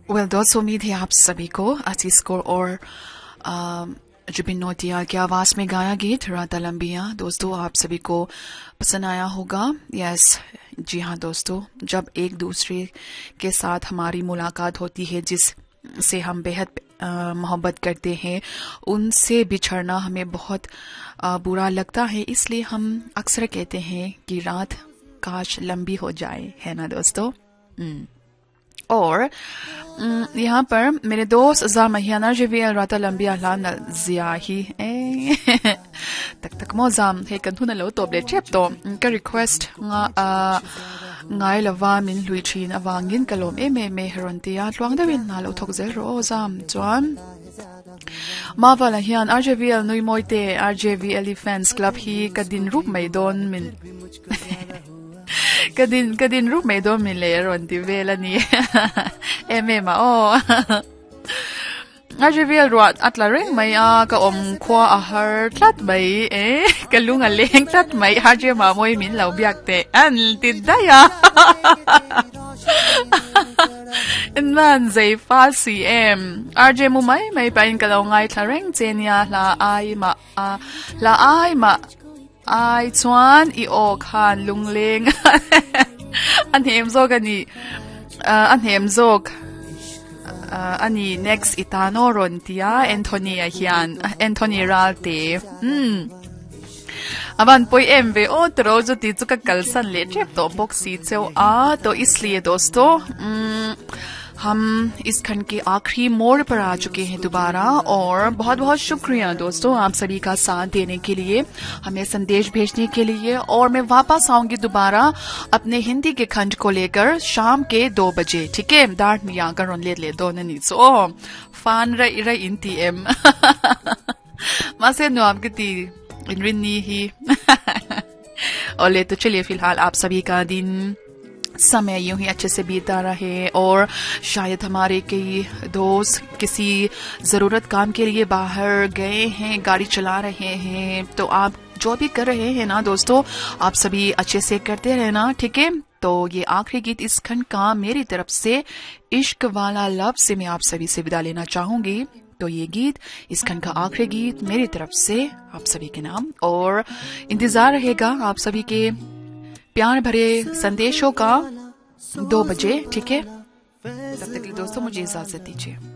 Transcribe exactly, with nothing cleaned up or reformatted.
Well दोस्तों, उम्मीद है आप सभी को आशीष कौर और जुबिन नौटियाल की आवाज में गाया गीत राता लंबिया दोस्तों आप सभी को पसंद आया होगा। यस जी हाँ दोस्तों, जब एक दूसरे के साथ हमारी मुलाकात होती है जिस से हम बेहद मोहब्बत करते हैं, उनसे बिछड़ना हमें बहुत आ, बुरा लगता है। इसलिए हम अक्सर कहते हैं कि रात काश लंबी हो जाए, है ना दोस्तों। और यहाँ पर मेरे दोस्त जा महियाना जवील राता लंबी अहलान जियाही तक तक मोजाम हे कंथुना लो तोबले चेप्तो का request nga ngai lawa min lui thin awangin kalom em em herontia tlwang dawin na lo thok zel ro zam chuan mavala hian R J V L nui moite R J V L fans club hi kadin rup mai don min kadin kadin rup mai don min le ron ti vela ni em em ma o R J V L ruat atla reng mai a ka om khwa a har tlat mai eh kalunga leng tlat mai har je ma moi min lau biak te an tidaya in man zai fa C M R J mu mai mai pain ka lau ngai thla reng chenia la ai ma a la ai ma ai chuan I o khan lungleng an hem zo ka ni an hem zok Uh, ani next itano rontia Anthony hian Anthony ralte hmm aban poi mv o tro jo ti chuka kalsan le trep to boxi cheu a to isliye दोस्तों हम इस खंड के आखिरी मोड़ पर आ चुके हैं दोबारा। और बहुत बहुत शुक्रिया दोस्तों आप सभी का साथ देने के लिए, हमें संदेश भेजने के लिए। और मैं वापस आऊंगी दोबारा अपने हिंदी के खंड को लेकर शाम के दो बजे, ठीक है। डार्ट में आकर ले ले दो नहीं सो फान रही रही इन टी एम मासे नो आपकी ती इनरिनी ही और ले तो चलिए फिलहाल आप सभी का दिन समय यूं ही अच्छे से बीता रहे। और शायद हमारे कई दोस्त किसी जरूरत काम के लिए बाहर गए हैं, गाड़ी चला रहे हैं, तो आप जो भी कर रहे हैं ना दोस्तों, आप सभी अच्छे से करते रहना, ठीक है। तो ये आखिरी गीत इस खंड का मेरी तरफ से इश्क वाला लव से मैं आप सभी से विदा लेना चाहूंगी। तो ये गीत इस खंड का आखिरी गीत मेरी तरफ से आप सभी के नाम। और इंतजार रहेगा आप सभी के प्यार भरे संदेशों का दो बजे, ठीक है। तब तक के लिए दोस्तों मुझे इजाजत दीजिए।